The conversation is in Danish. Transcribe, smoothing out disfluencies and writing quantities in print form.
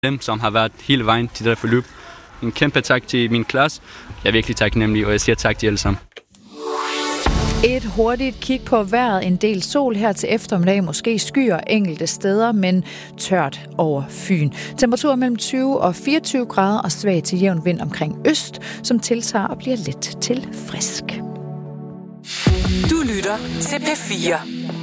dem, som har været hele vejen til det der forløb. En kæmpe tak til min klasse. Jeg er virkelig taknemmelig, og jeg siger tak til alle sammen. Et hurtigt kig på vejret. En del sol her til eftermiddag. Måske skyer enkelte steder, men tørt over Fyn. Temperatur mellem 20 og 24 grader og svag til jævn vind omkring øst, som tiltager og bliver let til frisk. Du lytter til P4.